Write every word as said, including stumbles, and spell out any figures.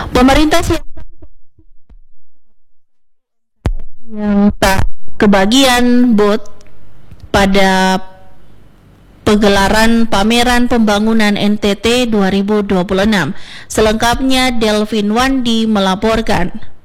Pemerintah siap yang tak kebagian booth pada pegelaran pameran pembangunan N T T dua ribu dua puluh enam. Selengkapnya Delvin Wandi melaporkan.